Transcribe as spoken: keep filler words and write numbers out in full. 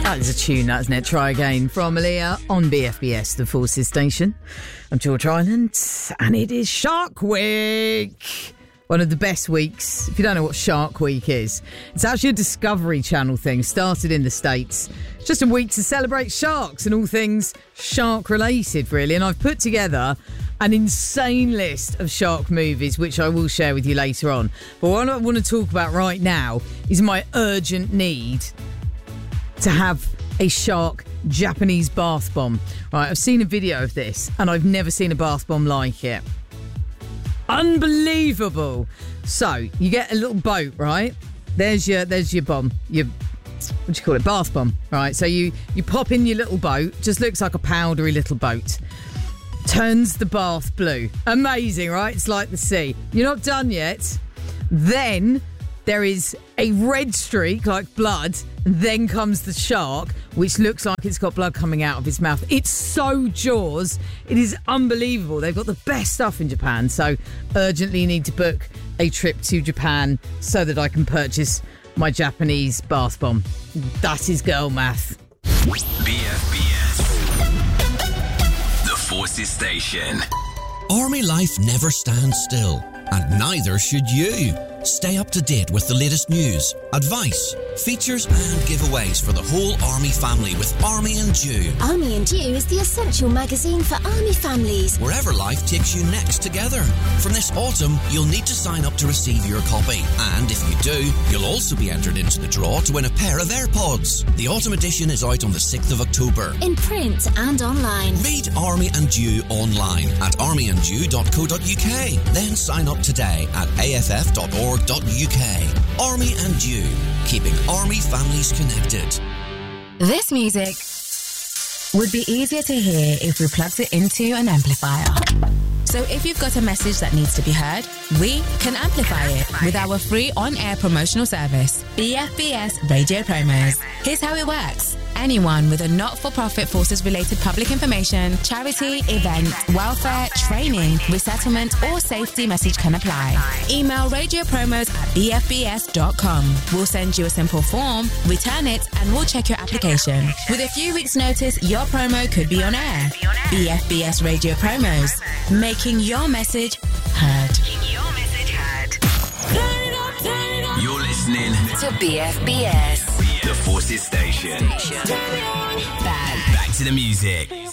That is a tune, that, isn't it? Try Again from Aaliyah on B F B S, the Forces Station. I'm George Ryland, and it is Shark Week. One of the best weeks. If you don't know what Shark Week is, it's actually a Discovery Channel thing, started in the States. It's just a week to celebrate sharks and all things shark-related, really. And I've put together an insane list of shark movies, which I will share with you later on. But what I want to talk about right now is my urgent need to have a shark Japanese bath bomb. Right, I've seen a video of this, and I've never seen a bath bomb like it. Unbelievable. So, you get a little boat, right? There's your there's your bomb. Your, what do you call it? Bath bomb, right? So you, you pop in your little boat. Just looks like a powdery little boat. Turns the bath blue. Amazing, right? It's like the sea. You're not done yet. Then there is a red streak, like blood. Then comes the shark, which looks like it's got blood coming out of its mouth. It's so Jaws. It is unbelievable. They've got the best stuff in Japan. So urgently need to book a trip to Japan so that I can purchase my Japanese bath bomb. That is girl math. B F B S, the Forces Station. Army life never stands still, and neither should you. Stay up to date with the latest news, advice, features and giveaways for the whole Army family with Army and Dew. Army and Dew is the essential magazine for Army families. Wherever life takes you next together. From this autumn, you'll need to sign up to receive your copy. And if you do, you'll also be entered into the draw to win a pair of AirPods. The autumn edition is out on the sixth of October. In print and online. Read Army and Dew online at army and dew dot co dot uk. Then sign up today at a f f dot org dot u k. Army and Dew, keeping Army families connected. This music would be easier to hear if we plugged it into an amplifier. So if you've got a message that needs to be heard, we can amplify it with our free on-air promotional service, B F B S Radio Promos. Here's how it works. Anyone with a not-for-profit forces-related public information, charity, event, welfare, training, resettlement or safety message can apply. Email radio promos at b f b s dot com. We'll send you a simple form, return it and we'll check your application. With a few weeks' notice, your promo could be on air. B F B S Radio Promos, making your message heard. You're listening To B F B S. the Forces Station. Back, back to the music.